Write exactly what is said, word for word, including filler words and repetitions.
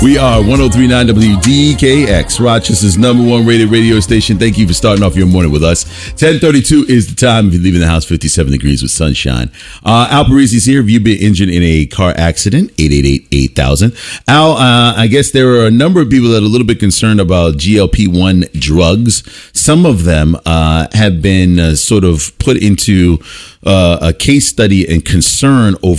We are one oh three point nine W D K X, Rochester's number one rated radio station. Thank you for starting off your morning with us. ten thirty-two is the time. If you're leaving the house, fifty-seven degrees with sunshine. Uh, Al Parisi's here. If you've been injured in a car accident, eight eight eight, eight thousand. Al, uh, I guess there are a number of people that are a little bit concerned about G L P one drugs. Some of them uh, have been uh, sort of put into uh, a case study and concern over